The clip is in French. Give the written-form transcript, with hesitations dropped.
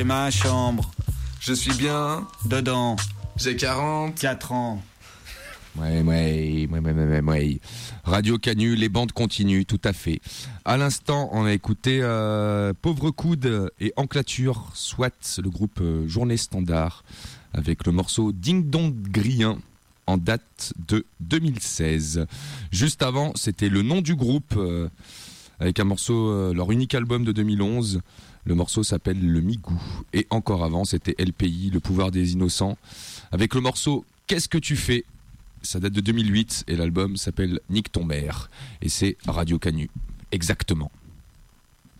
C'est ma chambre. Je suis bien. Dedans. J'ai 4 ans. Ouais. Radio Canu, les bandes continuent, tout à fait. À l'instant, on a écouté Pauvre Coude et Enclature, soit le groupe Journée Standard, avec le morceau Ding Dong Grien, en date de 2016. Juste avant, c'était le nom du groupe, avec un morceau, leur unique album de 2011. Le morceau s'appelle Le Migou. Et encore avant, c'était LPI, Le Pouvoir des Innocents, avec le morceau Qu'est-ce que tu fais ? Ça date de 2008 et l'album s'appelle Nique ton mère. Et c'est Radio Canu. Exactement.